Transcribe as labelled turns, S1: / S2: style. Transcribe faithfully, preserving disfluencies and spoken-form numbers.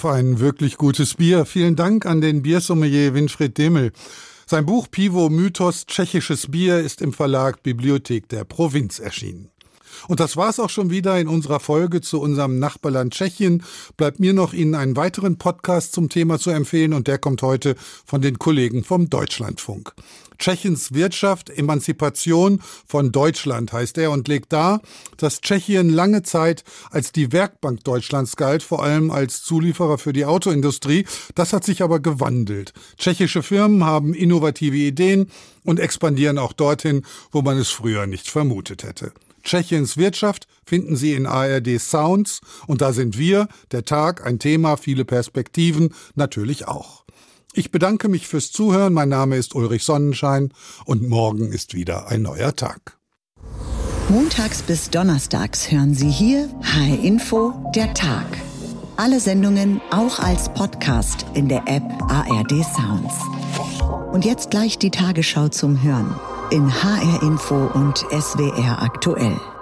S1: auf ein wirklich gutes Bier. Vielen Dank an den Biersommelier Winfried Demel. Sein Buch Pivo Mythos Tschechisches Bier ist im Verlag Bibliothek der Provinz erschienen. Und das war's auch schon wieder in unserer Folge zu unserem Nachbarland Tschechien. Bleibt mir noch, Ihnen einen weiteren Podcast zum Thema zu empfehlen, und der kommt heute von den Kollegen vom Deutschlandfunk. Tschechiens Wirtschaft, Emanzipation von Deutschland heißt er und legt dar, dass Tschechien lange Zeit als die Werkbank Deutschlands galt, vor allem als Zulieferer für die Autoindustrie. Das hat sich aber gewandelt. Tschechische Firmen haben innovative Ideen und expandieren auch dorthin, wo man es früher nicht vermutet hätte. Tschechiens Wirtschaft finden Sie in A R D Sounds, und da sind wir, der Tag, ein Thema, viele Perspektiven, natürlich auch. Ich bedanke mich fürs Zuhören, mein Name ist Ulrich Sonnenschein und morgen ist wieder ein neuer Tag.
S2: Montags bis donnerstags hören Sie hier H R Info, der Tag. Alle Sendungen auch als Podcast in der App A R D Sounds. Und jetzt gleich die Tagesschau zum Hören in H R Info und S W R aktuell.